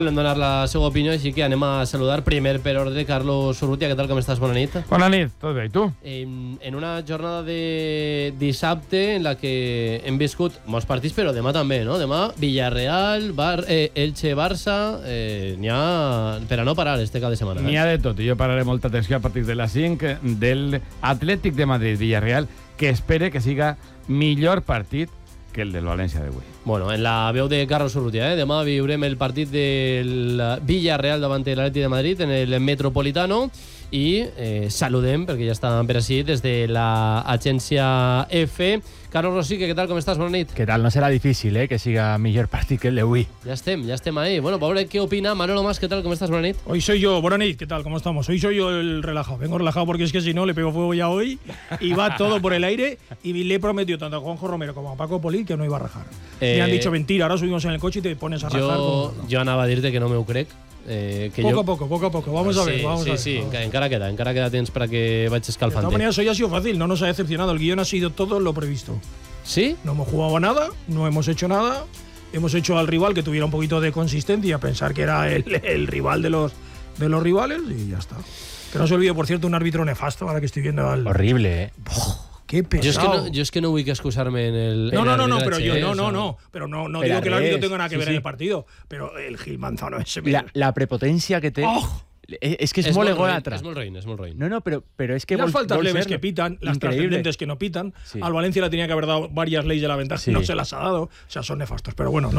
Volem donar la seva opinió, així que anem a saludar primer per ordre Carlos Urrutia. Què tal, com estàs? Bona nit. Bona nit, tot bé, i tu? En una jornada de dissabte en la que hem viscut molts partits, però demà també, no? Demà Villarreal, Elche-Barça, n'hi ha per a no parar este cap de setmana. N'hi ha de tot, i jo pararé molta atenció a partir de les 5 del Atlètic de Madrid-Villarreal, que espere que siga millor partit que el del València d'avui. Bueno, en la veu de Carlos Urrutia, demà viurem el partit del Villarreal davant de l'Atlètic de Madrid en el Metropolitano i saludem, perquè ja està per així, des de l'agència F. Carlos Rosique, què tal, com estàs? Bona nit. Què tal? No serà difícil, que siga millor partit que el d'avui. Ya estem ahí. Bueno, para ver qué opina Manolo Mas. ¿Qué tal? ¿Cómo estás? Buena nit. Hoy soy yo, buena nit, ¿qué tal? ¿Cómo estamos? Hoy soy yo el relajado. Vengo relajado porque es que si no le pego fuego ya hoy y va todo por el aire. Y le he prometido tanto a Juanjo Romero como a Paco Polí que no iba a rajar. Me han dicho mentira, ahora subimos en el coche y te pones a rajar. Yo anava a dir-te que no m'ho crec. Poco a poco. Vamos a ver. Sí, encara queda temps para que vaig escalfant. De todas maneras, hoy ha sido fácil, no nos ha decepcionado. El guión ha sido todo lo previsto. ¿Sí? No hemos jugado a nada, no hemos hecho nada. Hemos hecho al rival que tuviera un poquito de consistencia, pensar que era el rival de los rivales y ya está. Que no se olvide, por cierto, un árbitro nefasto, ahora que estoy viendo al... Horrible, Qué pesado. Yo es que no voy a excusarme en el... No, pero yo no. Pero no digo que el árbitro tenga nada que ver en el partido. Pero el Gil Manzano ese... La prepotencia que té... Es que es molt ególatra. Es molt rein. No, pero es que... Las faltas leves que pitan, las trascendentes que no pitan. Sí. Al Valencia le tenía que haber dado varias leyes de la ventaja, sí. No se las ha dado. O sea, son nefastos. Pero bueno,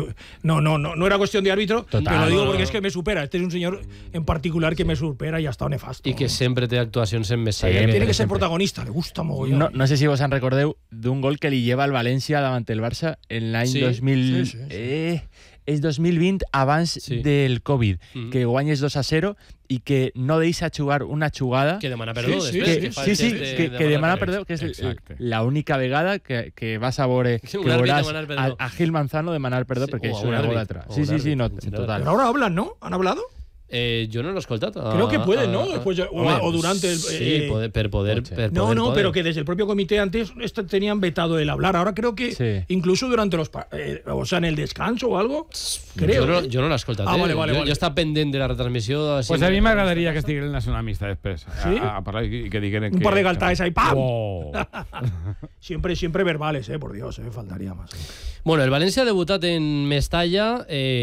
no era cuestión de árbitro. Total, pero lo digo porque es que me supera. Este es un señor en particular que me supera y ha estado nefasto. Y que siempre té actuacions en Mestalla. Tiene que ser protagonista, le gusta mogollón. No sé si vos en recordeu d'un gol que li lleva al València davant el Barça en l'any 2000... Sí. És 2020 abans del Covid, que guanyes 2-0 i que no deixa jugar una jugada... Que demana perdó després. Que demana perdó, que és l'única vegada que vas a veure que veuràs a Gil Manzano demanar perdó perquè és una ególatra. Sí, total. Pero ahora hablan, ¿no? ¿Han hablado? Yo no lo he escoltat. Creo que pueden, ¿no? Después, o durante el... Sí, poder. No, pero que desde el propio comité antes tenían vetado el hablar. Ahora creo que incluso durante los... o sea, en el descanso o algo, creo. Yo no l'he escoltat. Vale. Jo està pendent de la retransmissió. Pues a mi m'agradaria que estigui el nacionalista després. ¿Sí? A parlar i que diguin... Un par de galtaes ahí, ¡pam! Oh. siempre verbales, por Dios, faltaría más. Bueno, el València ha debutat en Mestalla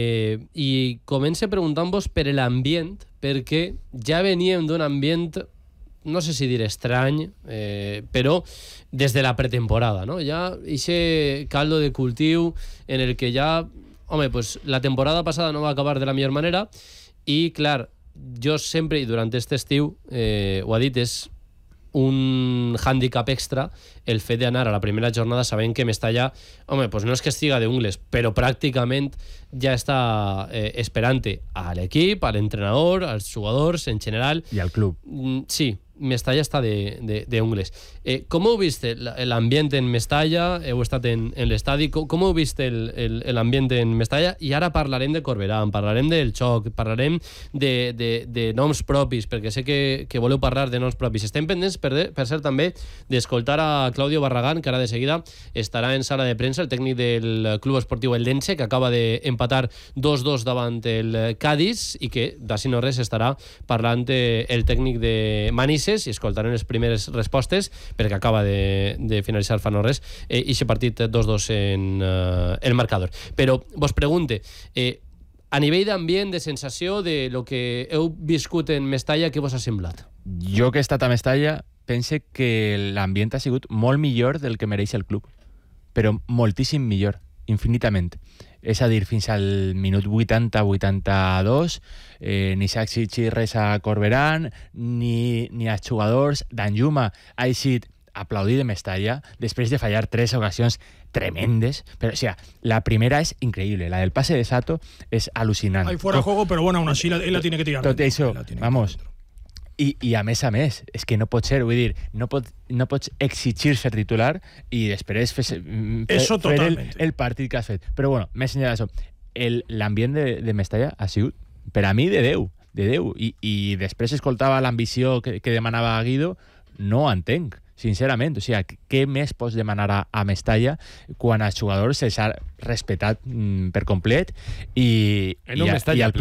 i comença preguntant-vos per l'ambient, perquè ja veníem d'un ambient, no sé si dir estrany, però des de la pretemporada, no? Ja ese caldo de cultiu en el que ja... Home, pues la temporada passada no va acabar de la millor manera i, clar, jo sempre, i durant aquest estiu, ho ha dit, és un hàndicap extra el fet d'anar a la primera jornada sabent que Mestalla, home, pues no és que estiga d'ungles, però pràcticament ja està esperant-te a l'equip, a l'entrenador, als jugadors en general. I al club. Sí, Mestalla està d'ungles. Com heu vist l'ambient en Mestalla? Heu estat en l'estadi. Com heu vist l'ambient en Mestalla? I ara parlarem de Corberán, parlarem del xoc, parlarem de noms propis, perquè sé que voleu parlar de noms propis. Estem pendents, per cert, també d'escoltar a Claudio Barragán, que ara de seguida estarà en sala de premsa, el tècnic del Club Esportiu Eldense, que acaba d'empatar 2-2 davant el Cádiz i que, d'ací no res, estarà parlant el tècnic de Manises i escoltarem les primeres respostes perquè acaba de finalitzar fa no res i aquest partit 2-2 en el marcador. Però vos pregunte, a nivell d'ambient, de sensació, de lo que heu viscut en Mestalla, què vos ha semblat? Jo que he estat a Mestalla pense que l'ambient ha sigut molt millor del que mereix el club, però moltíssim millor, infinitament. És a dir, fins al minut 80-82 ni s'ha exigit res a Corberán ni als jugadors. Danjuma ha eixit aplaudir de Mestalla després de fallar 3 ocasions tremendes, pero o sea, la primera es increíble, la del pase de Sato es alucinante. Ahí fuera de juego, pero bueno, aún así él la tiene que tirar. Tot això, vamos. I a més, és que no pot ser, vull dir, no pots exigir ser titular i després fer el partit que has fet. Però bueno, més enllà d'això, l'ambient de Mestalla ha sigut, per a mi, de 10. I després escoltava l'ambició que demanava Guido, no ho entenc, sincerament. O sigui, què més pots demanar a Mestalla quan als jugadors se'ls ha respectat per complet i al club